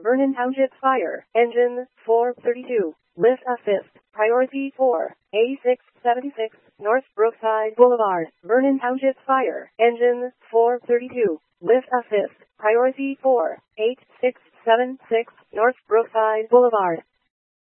Vernon Township Fire. Engine 432. Lift assist. Priority 4. A676. North Brookside Boulevard. Vernon Township Fire. Engine 432. Lift assist. Priority 4. 8676. North Brookside Boulevard.